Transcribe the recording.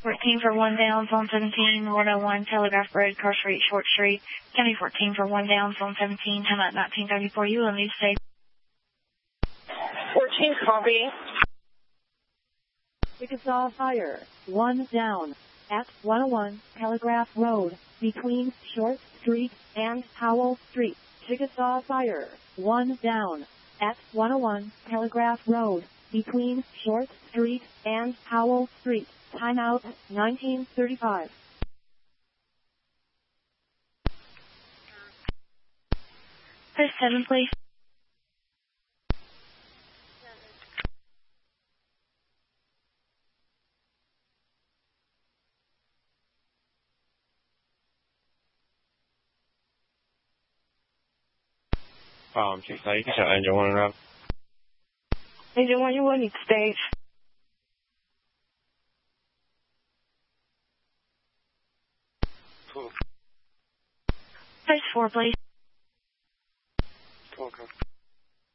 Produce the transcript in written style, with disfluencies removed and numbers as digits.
14 for 1 down, zone 17, 101 Telegraph Road, Car Street, Short Street. County 14 for 1 down, zone 17, time at 1934. You will need to stay. 14, copy. Chickasaw Fire, 1 down, at 101 Telegraph Road, between Short Street and Howell Street. Chickasaw Fire, 1 down, at 101 Telegraph Road, between Short Street and Howell Street. Timeout 1935. Press 7, please. Chief Lake, Angel 1 and up. Angel 1, you will need to stage. Press 4, please.